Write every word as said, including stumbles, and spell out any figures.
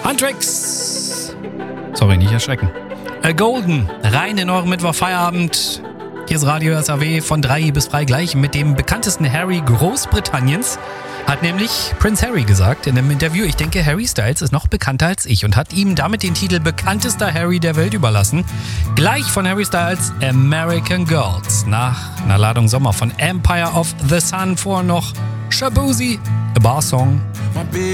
Huntrix. Sorry, nicht erschrecken. A Golden, rein in euren Mittwoch-Feierabend. Hier ist Radio S A W von drei bis frei gleich mit dem bekanntesten Harry Großbritanniens. Hat nämlich Prince Harry gesagt in einem Interview, ich denke, Harry Styles ist noch bekannter als ich und hat ihm damit den Titel bekanntester Harry der Welt überlassen. Gleich von Harry Styles American Girls. Nach einer Ladung Sommer von Empire of the Sun vor noch Shaboozey, A Bar Song.